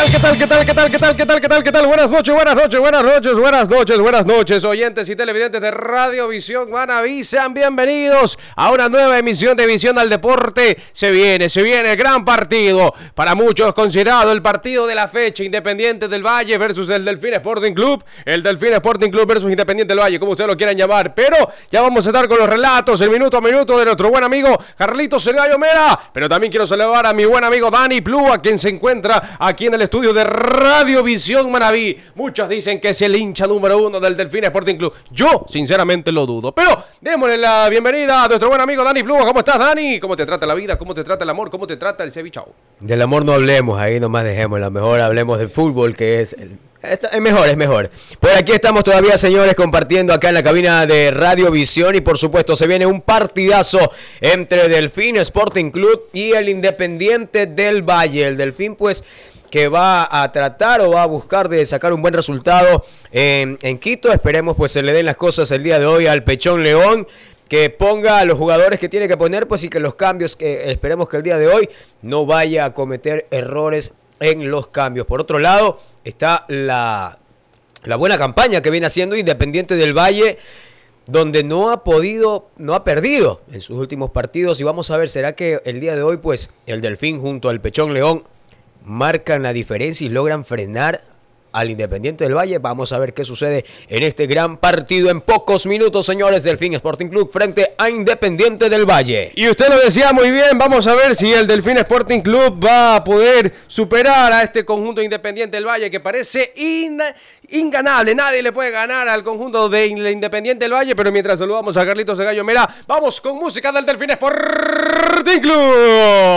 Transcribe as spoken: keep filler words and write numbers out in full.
tal, qué tal, qué tal, qué tal, qué tal, qué tal, qué tal, qué tal? Buenas noches, buenas noches, buenas noches, buenas noches, buenas noches, oyentes y televidentes de Radio Visión Manabí, sean bienvenidos a una nueva emisión de Visión al Deporte. Se viene, se viene el gran partido, para muchos considerado el partido de la fecha, Independiente del Valle versus el Delfín Sporting Club, el Delfín Sporting Club versus Independiente del Valle, como ustedes lo quieran llamar, pero ya vamos a estar con los relatos, el minuto a minuto de nuestro buen amigo Carlitos El Gallo Mera, pero también quiero saludar a mi buen amigo Dani Plúa, quien se encuentra aquí en el estudio de Radio Visión Manabí. Muchos dicen que es el hincha número uno del Delfín Sporting Club. Yo, sinceramente, lo dudo. Pero démosle la bienvenida a nuestro buen amigo Dani Plúa. ¿Cómo estás, Dani? ¿Cómo te trata la vida? ¿Cómo te trata el amor? ¿Cómo te trata el cevichao? Del amor no hablemos, ahí nomás dejémosla. Mejor hablemos del fútbol, que es... El... Es mejor, es mejor. Por aquí estamos todavía, señores, compartiendo acá en la cabina de Radio Visión. Y por supuesto se viene un partidazo entre Delfín Sporting Club y el Independiente del Valle. El Delfín, pues, que va a tratar o va a buscar de sacar un buen resultado en, en Quito. Esperemos pues se le den las cosas el día de hoy al Pechón León, que ponga a los jugadores que tiene que poner, pues, y que los cambios, que esperemos que el día de hoy no vaya a cometer errores en los cambios. Por otro lado está la, la buena campaña que viene haciendo Independiente del Valle, donde no ha podido, no ha perdido en sus últimos partidos. Y vamos a ver, ¿será que el día de hoy pues el Delfín junto al Pechón León marcan la diferencia y logran frenar al Independiente del Valle? Vamos a ver qué sucede en este gran partido en pocos minutos, señores. Delfín Sporting Club frente a Independiente del Valle. Y usted lo decía muy bien, vamos a ver si el Delfín Sporting Club va a poder superar a este conjunto Independiente del Valle, que parece in, inganable. Nadie le puede ganar al conjunto de Independiente del Valle, pero mientras saludamos a Carlitos El Gallo Mera, vamos con música del Delfín Sporting Club.